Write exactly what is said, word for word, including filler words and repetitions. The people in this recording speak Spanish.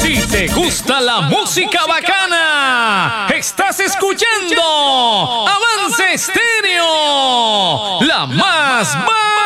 Si te gusta la música bacana, estás escuchando Avance Estéreo, la más bacana.